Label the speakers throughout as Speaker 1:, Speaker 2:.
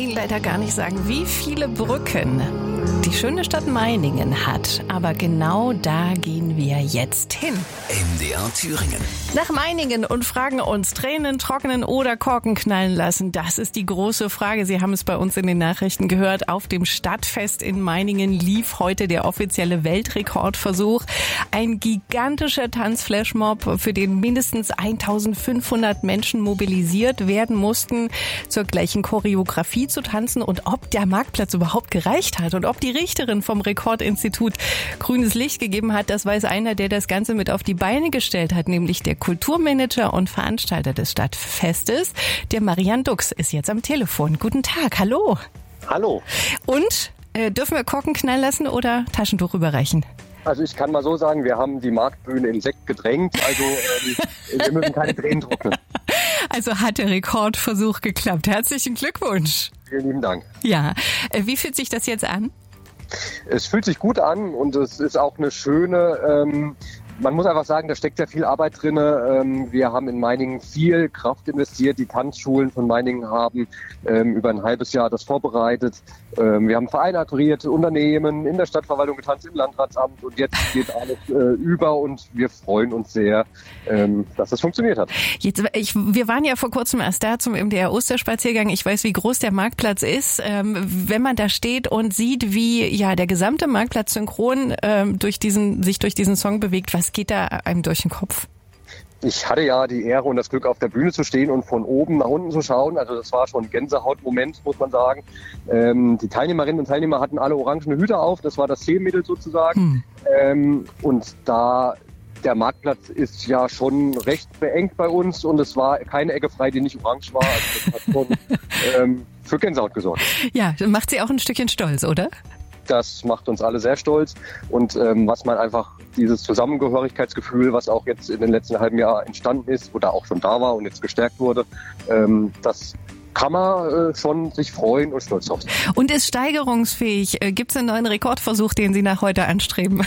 Speaker 1: Ihnen leider gar nicht sagen, wie viele Brücken die schöne Stadt Meiningen hat. Aber genau da gehen wir jetzt hin.
Speaker 2: MDR Thüringen.
Speaker 1: Nach Meiningen und fragen uns, Tränen trocknen oder Korken knallen lassen? Das ist die große Frage. Sie haben es bei uns in den Nachrichten gehört. Auf dem Stadtfest in Meiningen lief heute der offizielle Weltrekordversuch. Ein gigantischer Tanzflashmob, für den mindestens 1500 Menschen mobilisiert werden mussten, zur gleichen Choreografie zu tanzen. Und ob der Marktplatz überhaupt gereicht hat und ob die Richterin vom Rekordinstitut grünes Licht gegeben hat, das weiß einer, der das Ganze mit auf die Beine gestellt hat, nämlich der Kulturmanager und Veranstalter des Stadtfestes. Der Marian Dux ist jetzt am Telefon. Guten Tag, hallo.
Speaker 3: Hallo.
Speaker 1: Und, dürfen wir Korken knallen lassen oder Taschentuch überreichen?
Speaker 3: Also ich kann mal so sagen, wir haben die Marktbühne in Sekt gedrängt, also wir müssen keine Tränen trocknen.
Speaker 1: Also hat der Rekordversuch geklappt. Herzlichen Glückwunsch.
Speaker 3: Vielen lieben Dank.
Speaker 1: Ja, wie fühlt sich das jetzt an?
Speaker 3: Es fühlt sich gut an und es ist auch eine schöne, man muss einfach sagen, da steckt sehr viel Arbeit drin. Wir haben in Meiningen viel Kraft investiert. Die Tanzschulen von Meiningen haben über ein halbes Jahr das vorbereitet. Wir haben Vereine akquiriert, Unternehmen, in der Stadtverwaltung getanzt, im Landratsamt und jetzt geht alles über und wir freuen uns sehr, dass das funktioniert hat.
Speaker 1: Wir waren ja vor kurzem erst da zum MDR Osterspaziergang. Ich weiß, wie groß der Marktplatz ist. Wenn man da steht und sieht, wie ja der gesamte Marktplatz synchron sich durch diesen Song bewegt, was geht da einem durch den Kopf?
Speaker 3: Ich hatte ja die Ehre und das Glück, auf der Bühne zu stehen und von oben nach unten zu schauen. Also das war schon ein Gänsehautmoment, muss man sagen. Die Teilnehmerinnen und Teilnehmer hatten alle orangene Hüte auf. Das war das Stilmittel sozusagen. Und da der Marktplatz ist ja schon recht beengt bei uns und es war keine Ecke frei, die nicht orange war. Also das hat schon für Gänsehaut gesorgt. Ja,
Speaker 1: macht Sie auch ein Stückchen stolz, oder?
Speaker 3: Das macht uns alle sehr stolz und was man einfach dieses Zusammengehörigkeitsgefühl, was auch jetzt in den letzten halben Jahr entstanden ist oder auch schon da war und jetzt gestärkt wurde, das kann man schon sich freuen und stolz drauf sein.
Speaker 1: Und ist steigerungsfähig? Gibt es einen neuen Rekordversuch, den Sie nach heute anstreben?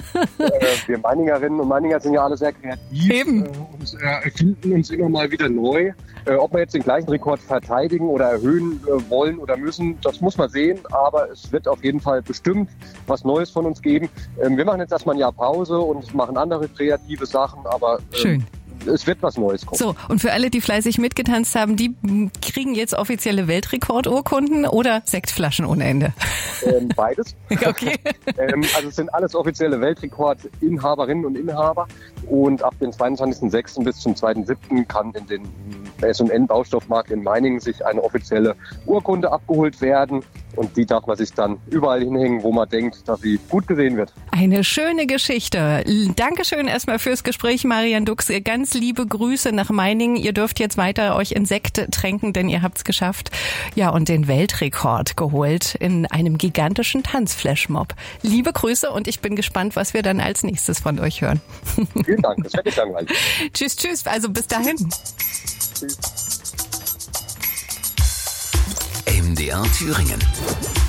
Speaker 3: Wir Meiningerinnen und Meininger sind ja alle sehr kreativ.
Speaker 1: Eben.
Speaker 3: Und erfinden uns immer mal wieder neu. Ob wir jetzt den gleichen Rekord verteidigen oder erhöhen wollen oder müssen, das muss man sehen. Aber es wird auf jeden Fall bestimmt was Neues von uns geben. Wir machen jetzt erstmal ein Jahr Pause und machen andere kreative Sachen. Aber
Speaker 1: schön.
Speaker 3: Es wird was Neues kommen. So,
Speaker 1: und für alle, die fleißig mitgetanzt haben, die kriegen jetzt offizielle Weltrekordurkunden oder Sektflaschen ohne Ende?
Speaker 3: Beides.
Speaker 1: Okay.
Speaker 3: Also es sind alles offizielle Weltrekordinhaberinnen und Inhaber. Und ab dem 22.06. bis zum 2.07. kann in den S&N-Baustoffmarkt in Meiningen sich eine offizielle Urkunde abgeholt werden. Und die darf man sich dann überall hinhängen, wo man denkt, dass sie gut gesehen wird.
Speaker 1: Eine schöne Geschichte. Dankeschön erstmal fürs Gespräch, Marian Dux. Ganz liebe Grüße nach Meiningen. Ihr dürft jetzt weiter euch in Sekt tränken, denn ihr habt's geschafft. Ja, und den Weltrekord geholt in einem gigantischen Tanzflashmob. Liebe Grüße und ich bin gespannt, was wir dann als nächstes von euch hören.
Speaker 3: Vielen Dank, das wird nicht langweilig.
Speaker 1: Tschüss, also bis dahin.
Speaker 3: Tschüss.
Speaker 2: MDR Thüringen.